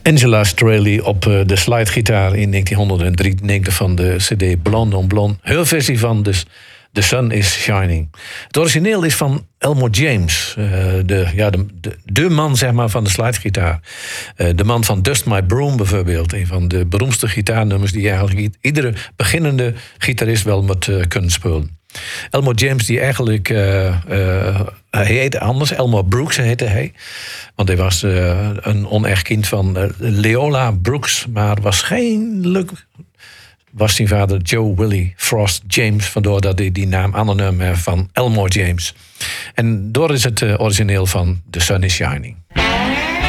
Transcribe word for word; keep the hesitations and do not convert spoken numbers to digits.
Angela Straley op uh, de slidegitaar in negentien drieënnegentig van de cd Blonde on Blonde. Heel versie van dus The Sun is Shining. Het origineel is van Elmore James. Uh, de, ja, de, de, de man zeg maar, van de slidegitaar. Uh, de man van Dust My Broom bijvoorbeeld. Een van de beroemdste gitaarnummers die eigenlijk iedere beginnende gitarist wel moet uh, kunnen spelen. Elmore James, die eigenlijk... Uh, uh, hij heette anders, Elmore Brooks heette hij. Want hij was uh, een onecht kind van uh, Leola Brooks. Maar waarschijnlijk was zijn vader Joe Willie Frost James. Vandaar dat hij die naam aannam van Elmore James. En door is het uh, origineel van The Sun is Shining.